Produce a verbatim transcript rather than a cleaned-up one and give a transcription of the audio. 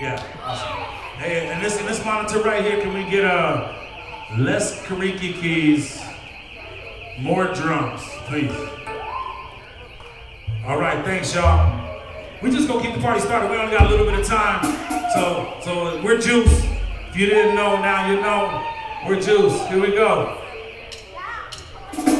Yeah, awesome. Hey, and this, this monitor right here, can we get uh, less Kariki keys, more drums, please? All right, thanks, y'all. We just gonna keep the party started. We only got a little bit of time. So, so we're Juice. If you didn't know, now you know. We're Juice. Here we go.